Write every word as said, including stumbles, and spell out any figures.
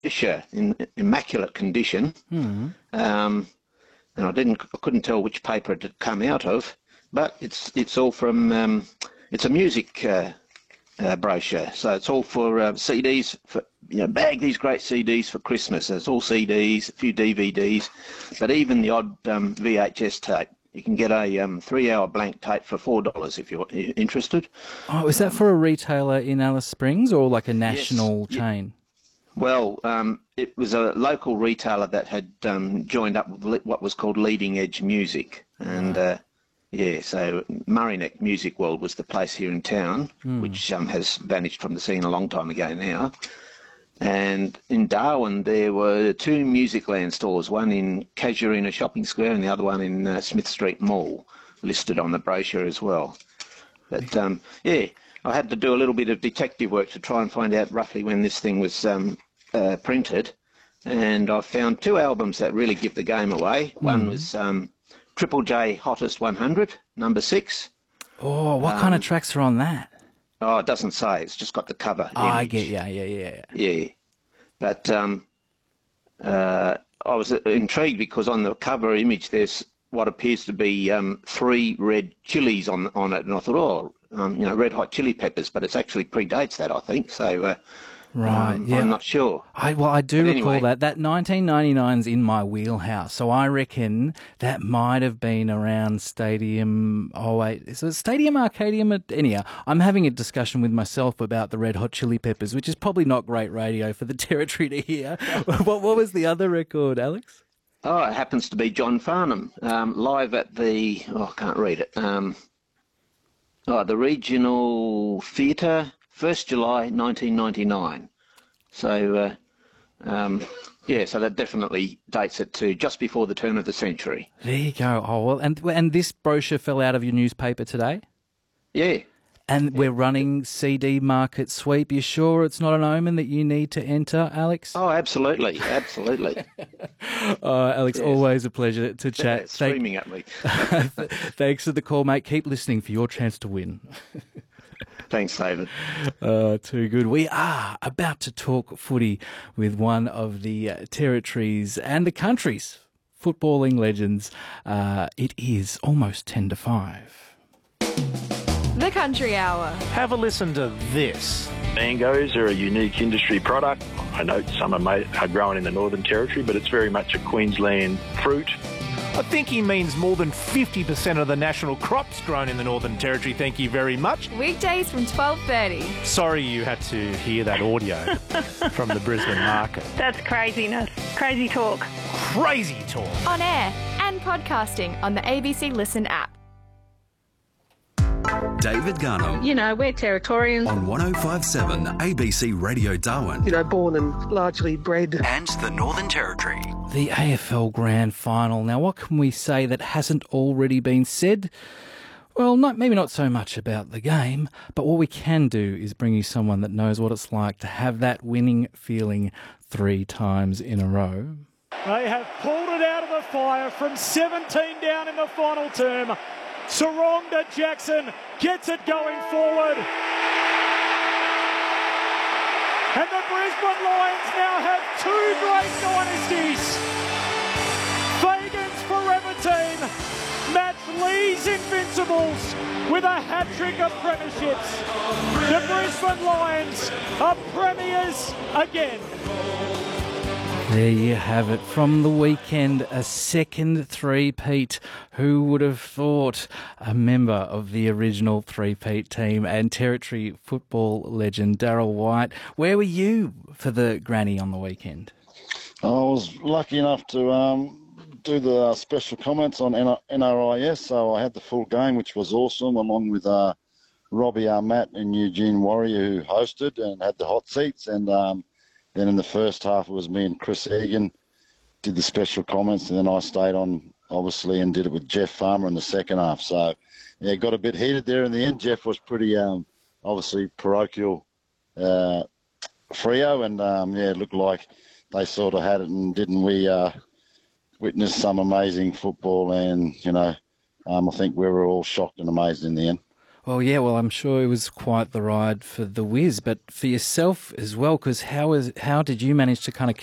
brochure in immaculate condition. Mm. Um, and I didn't, I couldn't tell which paper it had come out of, but it's it's all from, um, it's a music uh, uh, brochure. So it's all for uh, C Ds, for, you know, bag these great C Ds for Christmas. It's all C Ds, a few D V Ds, but even the odd um, V H S tape. You can get a um, three-hour blank tape for four dollars if you're interested. Oh, is that for a retailer in Alice Springs or like a national Yes. chain? Well, um, it was a local retailer that had um, joined up with le- what was called Leading Edge Music. And, uh, yeah, so Murray-Neck Music World was the place here in town, Mm. which um, has vanished from the scene a long time ago now. And in Darwin, there were two Musicland stores, one in Casuarina Shopping Square and the other one in uh, Smith Street Mall, listed on the brochure as well. But, um, yeah, I had to do a little bit of detective work to try and find out roughly when this thing was um, uh, printed. And I found two albums that really give the game away. Mm. One was um, Triple J Hottest one hundred, number six. Oh, what Um, kind of tracks are on that? Oh, it doesn't say. It's just got the cover Oh, I image. get yeah, yeah, yeah. Yeah. But um, uh, I was intrigued because on the cover image there's what appears to be um, three red chilies on on it. And I thought, oh, um, you know, red hot chili peppers, but it's actually predates that, I think. So uh, Right, um, yeah. I'm not sure. I, well, I do But recall anyway. that. That nineteen ninety-nine's in my wheelhouse. So I reckon that might have been around Stadium... Oh, wait. Is it Stadium Arcadium? At, anyhow, I'm having a discussion with myself about the Red Hot Chili Peppers, which is probably not great radio for the Territory to hear. what, what was the other record, Alex? Oh, it happens to be John Farnham, um, live at the... Oh, I can't read it. Um, oh, the Regional Theatre, first July nineteen ninety-nine. So, uh, um, yeah, so that definitely dates it to just before the turn of the century. There you go. Oh, well, and, and this brochure fell out of your newspaper today? Yeah. And we're running C D Market Sweep. You sure it's not an omen that you need to enter, Alex? Oh, absolutely, absolutely. uh, Alex, Yes. always a pleasure to chat. Yeah, screaming at me. Thanks for the call, mate. Keep listening for your chance to win. Thanks, David. Uh, too good. We are about to talk footy with one of the uh, territories and the country's footballing legends. Uh, it is almost ten to five. The Country Hour. Have a listen to this. Mangoes are a unique industry product. I know some are, made, are grown in the Northern Territory, but it's very much a Queensland fruit. I think he means more than fifty percent of the national crops grown in the Northern Territory. Thank you very much. Weekdays from twelve thirty. Sorry you had to hear that audio from the Brisbane market. That's craziness. Crazy talk. Crazy talk. On air and podcasting on the A B C Listen app. David Garnham You know, we're Territorians. on one oh five point seven A B C Radio Darwin You know, born and largely bred. and the Northern Territory. The A F L Grand Final. Now, what can we say that hasn't already been said? Well, not, maybe not so much about the game, but what we can do is bring you someone that knows what it's like to have that winning feeling three times in a row. They have pulled it out of the fire from seventeen down in the final term. Sarongda Jackson gets it going forward. And the Brisbane Lions now have two great dynasties. Fagan's Forever Team match Lee's Invincibles with a hat-trick of premierships. The Brisbane Lions are premiers again. There you have it. From the weekend, a second three-peat. Who would have thought? A member of the original three-peat team and Territory football legend Darryl White. Where were you for the granny on the weekend? I was lucky enough to um, do the uh, special comments on N R I S, so I had the full game, which was awesome, along with uh, Robbie Armatt and Eugene Warrior, who hosted and had the hot seats. And um, then in the first half, it was me and Chris Egan did the special comments, and then I stayed on, obviously, and did it with Jeff Farmer in the second half. So, yeah, it got a bit heated there in the end. Jeff was pretty, um, obviously, parochial uh, Freo, and, um, yeah, it looked like they sort of had it, and didn't we uh, witness some amazing football, and, you know, um, I think we were all shocked and amazed in the end. Well, yeah, well, I'm sure it was quite the ride for the Wiz, but for yourself as well, because how is how did you manage to kind of